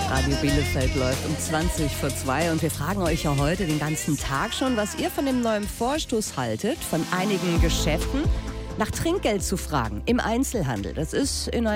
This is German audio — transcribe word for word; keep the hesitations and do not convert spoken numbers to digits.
Radio Bielefeld läuft um zwanzig vor zwei und wir fragen euch ja heute den ganzen Tag schon, was ihr von dem neuen Vorstoß haltet, von einigen Geschäften nach Trinkgeld zu fragen im Einzelhandel. Das ist in